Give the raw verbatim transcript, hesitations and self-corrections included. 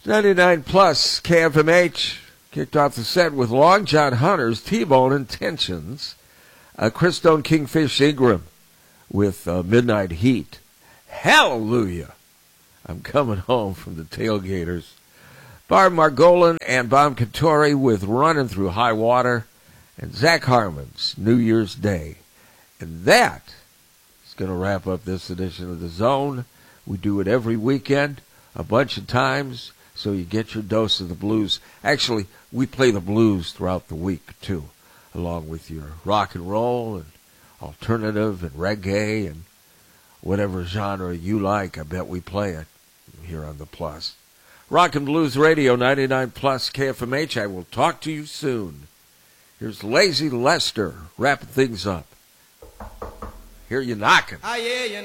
ninety-nine plus K F M H kicked off the set with Long John Hunter's T-Bone Intentions. Uh, Chris Stone Kingfish Ingram with uh, Midnight Heat. Hallelujah! I'm coming home from the Tailgaters. Barb Margolin and Bob Cantori with Running Through High Water. And Zach Harmon's New Year's Day. And that is going to wrap up this edition of The Zone. We do it every weekend, a bunch of times, so you get your dose of the blues. Actually, we play the blues throughout the week, too, along with your rock and roll and alternative and reggae and whatever genre you like. I bet we play it here on the Plus. Rock and Blues Radio, ninety-nine plus K F M H. I will talk to you soon. Here's Lazy Lester wrapping things up. Hear you knocking. I hear you